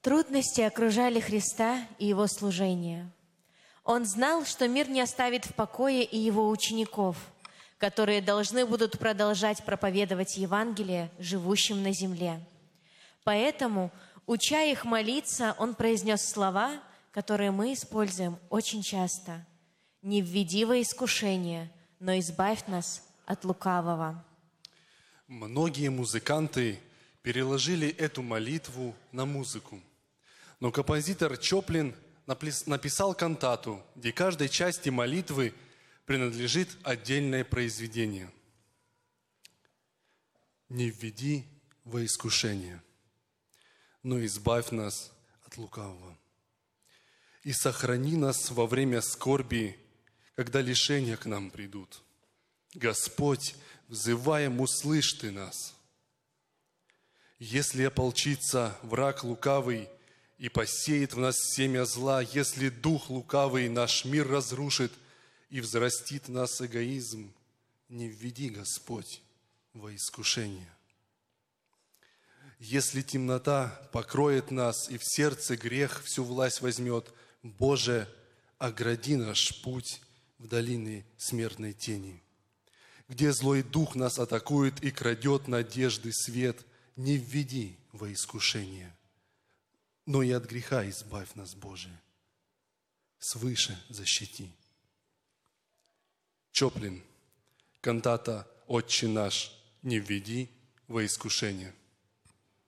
Трудности окружали Христа и Его служение. Он знал, что мир не оставит в покое и Его учеников, которые должны будут продолжать проповедовать Евангелие живущим на земле. Поэтому, уча их молиться, Он произнес слова, которые мы используем очень часто. «Не введи во искушение, но избавь нас от лукавого». Многие музыканты переложили эту молитву на музыку. Но композитор Чоплин написал кантату, где каждой части молитвы принадлежит отдельное произведение. «Не введи во искушение, но избавь нас от лукавого. И сохрани нас во время скорби, когда лишения к нам придут. Господь, взываем, услышь Ты нас. Если ополчится враг лукавый и посеет в нас семя зла, если дух лукавый наш мир разрушит и взрастит в нас эгоизм, не введи, Господь, во искушение. Если темнота покроет нас и в сердце грех всю власть возьмет, Боже, огради наш путь в долине смертной тени. Где злой дух нас атакует и крадет надежды свет, не введи во искушение, но и от греха избавь нас, Боже, свыше защити». Чоплин, кантата «Отче наш, не введи во искушение».